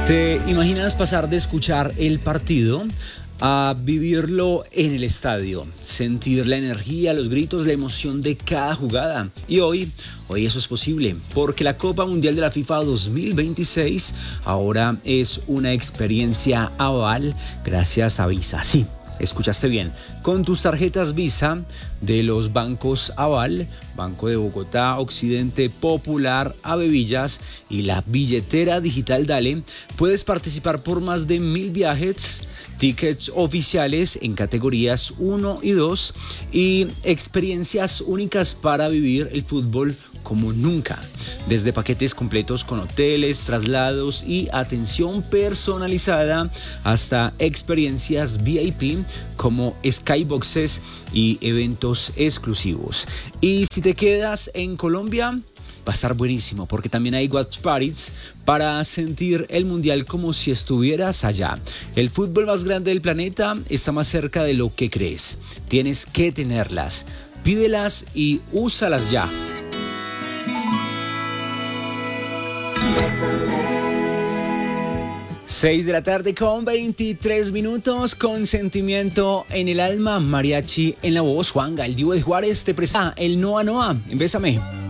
¿Te imaginas pasar de escuchar el partido a vivirlo en el estadio? Sentir la energía, los gritos, la emoción de cada jugada. Y hoy eso es posible, porque la Copa Mundial de la FIFA 2026 ahora es una experiencia Aval gracias a Visa. Sí, escuchaste bien, con tus tarjetas Visa de los bancos Aval, Banco de Bogotá, Occidente, Popular, Avevillas y la billetera digital Dale, puedes participar por más de 1000 viajes, tickets oficiales en categorías 1 y 2 y experiencias únicas para vivir el fútbol como nunca. Desde paquetes completos con hoteles, traslados y atención personalizada hasta experiencias VIP como skyboxes y eventos exclusivos. Y si te quedas en Colombia, va a estar buenísimo porque también hay watch parties para sentir el mundial como si estuvieras allá. El fútbol más grande del planeta está más cerca de lo que crees. Tienes que tenerlas, pídelas y úsalas ya. 6 de la tarde con 23 minutos, con sentimiento en el alma, mariachi en la voz. Juanga, el Divo de Juárez te presenta el Noa Noa. Bésame.